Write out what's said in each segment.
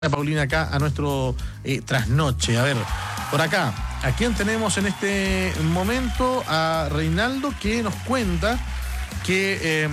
Paulina acá a nuestro trasnoche. A ver, por acá, ¿a quién tenemos en este momento? A Reinaldo, que nos cuenta que,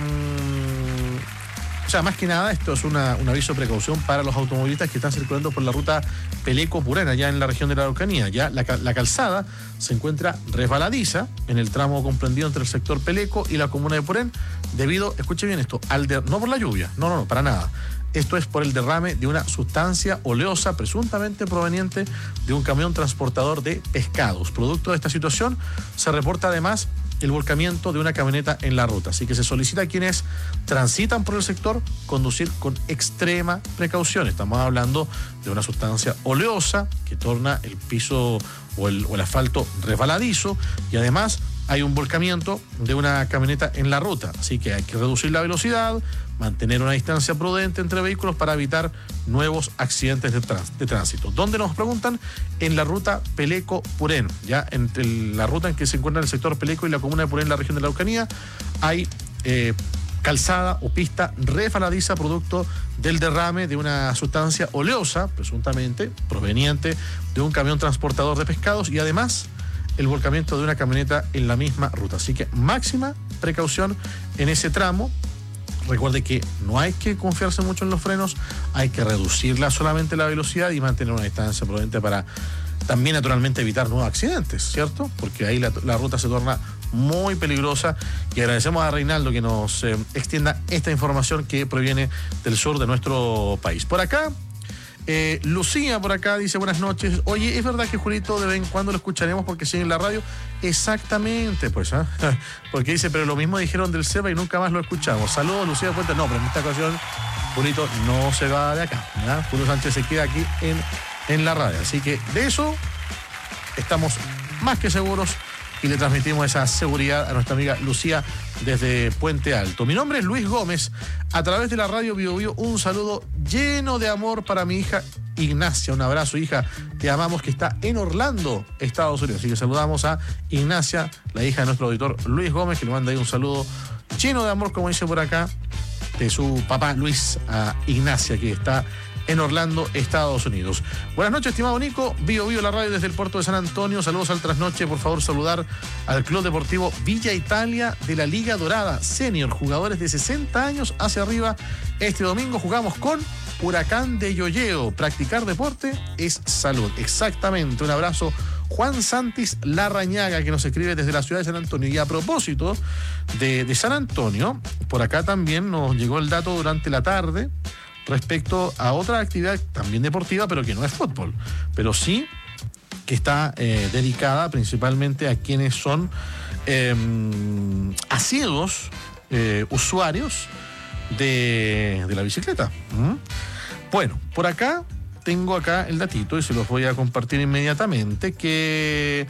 más que nada, esto es un aviso de precaución para los automovilistas que están circulando por la ruta Peleco-Purén, allá en la región de la Araucanía. Ya la calzada se encuentra resbaladiza en el tramo comprendido entre el sector Peleco y la comuna de Purén, debido, escuche bien esto, no por la lluvia, no, para nada. Esto es por el derrame de una sustancia oleosa presuntamente proveniente de un camión transportador de pescados. Producto de esta situación, se reporta además el volcamiento de una camioneta en la ruta. Así que se solicita a quienes transitan por el sector conducir con extrema precaución. Estamos hablando de una sustancia oleosa que torna el piso o el asfalto resbaladizo, y además hay un volcamiento de una camioneta en la ruta. Así que hay que reducir la velocidad, mantener una distancia prudente entre vehículos para evitar nuevos accidentes de tránsito. ¿Dónde nos preguntan? En la ruta Peleco-Purén. Ya entre la ruta en que se encuentra el sector Peleco y la comuna de Purén, en la región de la Araucanía, hay calzada o pista resbaladiza producto del derrame de una sustancia oleosa, presuntamente proveniente de un camión transportador de pescados, y además el volcamiento de una camioneta en la misma ruta. Así que máxima precaución en ese tramo. Recuerde que no hay que confiarse mucho en los frenos, hay que reducirla solamente la velocidad y mantener una distancia prudente para también naturalmente evitar nuevos accidentes, ¿cierto? Porque ahí la ruta se torna muy peligrosa, y agradecemos a Reinaldo que nos extienda esta información que proviene del sur de nuestro país. Por acá, Lucía por acá dice: buenas noches. Oye, ¿es verdad que Julito de vez en cuando lo escucharemos porque sigue en la radio? Exactamente, pues, porque dice, pero lo mismo dijeron del CEPA y nunca más lo escuchamos. Saludos, Lucía Puente. No, pero en esta ocasión Julito no se va de acá, ¿verdad? Julio Sánchez se queda aquí en la radio. Así que de eso estamos más que seguros, y le transmitimos esa seguridad a nuestra amiga Lucía desde Puente Alto. Mi nombre es Luis Gómez. A través de la radio Bio Bio, un saludo lleno de amor para mi hija Ignacia. Un abrazo, hija, te amamos, que está en Orlando, Estados Unidos. Así que saludamos a Ignacia, la hija de nuestro auditor Luis Gómez, que le manda ahí un saludo lleno de amor, como dice por acá, de su papá Luis a Ignacia, que está en Orlando, Estados Unidos. Buenas noches, estimado Nico. Bio Bio, la radio desde el puerto de San Antonio. Saludos al trasnoche. Por favor, saludar al Club Deportivo Villa Italia de la Liga Dorada Senior. Jugadores de 60 años hacia arriba. Este domingo jugamos con Huracán de Yoyeo. Practicar deporte es salud. Exactamente. Un abrazo, Juan Santis Larrañaga, que nos escribe desde la ciudad de San Antonio. Y a propósito de San Antonio, por acá también nos llegó el dato durante la tarde respecto a otra actividad también deportiva, pero que no es fútbol, pero sí que está dedicada principalmente a quienes son asiduos usuarios de la bicicleta. Bueno, por acá tengo el datito y se los voy a compartir inmediatamente, que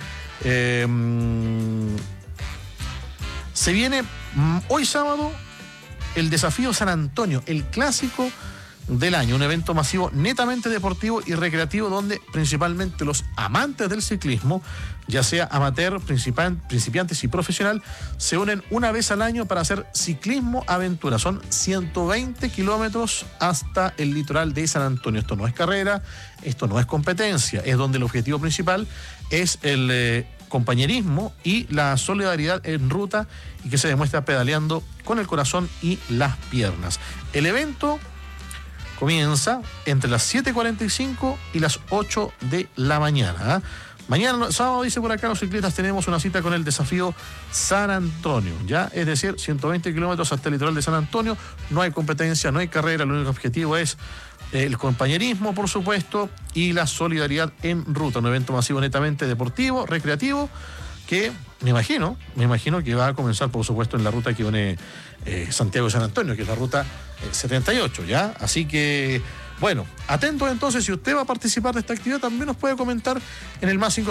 se viene hoy sábado el Desafío San Antonio, el clásico del año, un evento masivo netamente deportivo y recreativo, donde principalmente los amantes del ciclismo, ya sea amateur, principiantes y profesional, se unen una vez al año para hacer ciclismo aventura. Son 120 kilómetros hasta el litoral de San Antonio. Esto no es carrera, esto no es competencia, es donde el objetivo principal es el compañerismo y la solidaridad en ruta, y que se demuestra pedaleando con el corazón y las piernas. El evento comienza entre las 7:45 y las 8 de la mañana. Mañana, sábado, dice por acá, los ciclistas tenemos una cita con el Desafío San Antonio, ¿ya? Es decir, 120 kilómetros hasta el litoral de San Antonio. No hay competencia, no hay carrera, el único objetivo es el compañerismo, por supuesto, y la solidaridad en ruta. Un evento masivo netamente deportivo, recreativo, que me imagino que va a comenzar, por supuesto, en la ruta que une Santiago y San Antonio, que es la ruta 78, ¿ya? Así que, bueno, atentos entonces. Si usted va a participar de esta actividad, también nos puede comentar en el más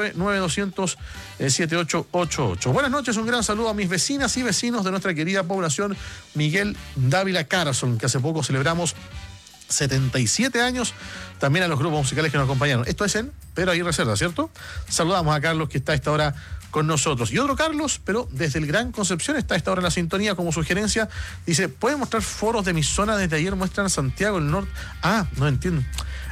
569-9200-7888. Buenas noches, un gran saludo a mis vecinas y vecinos de nuestra querida población Miguel Dávila Carson, que hace poco celebramos 77 años. También a los grupos musicales que nos acompañaron. Esto es en Pero Hay Reserva, ¿cierto? Saludamos a Carlos, que está a esta hora con nosotros. Y otro Carlos, pero desde el Gran Concepción, está a esta hora en la sintonía como sugerencia. Dice, ¿pueden mostrar foros de mi zona? Desde ayer muestran Santiago, el norte. Ah, no entiendo.